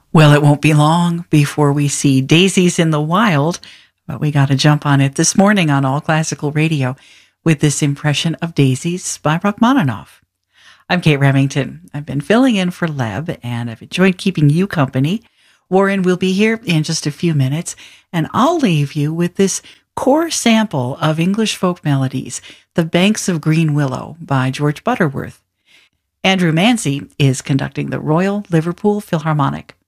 Well, it won't be long before we see daisies in the wild, but we got to jump on it this morning on All Classical Radio with this impression of Daisies by Rachmaninoff. I'm Kate Remington. I've been filling in for Leb, and I've enjoyed keeping you company. Warren will be here in just a few minutes, and I'll leave you with this core sample of English folk melodies, The Banks of Green Willow by George Butterworth. Andrew Mancy is conducting the Royal Liverpool Philharmonic.